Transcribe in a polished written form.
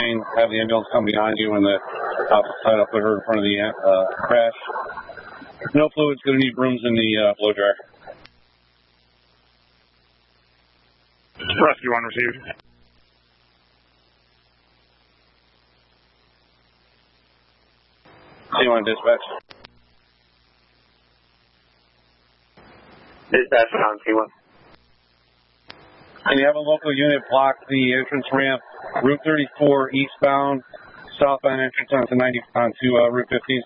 lane, have the ambulance come behind you, and the side up put her in front of the crash. No fluids, going to need brooms in the blow dryer. Rescue 1 received. C1 dispatch. Dispatch on C1. And you have a local unit block the entrance ramp, Route 34 eastbound, southbound entrance onto Route 15.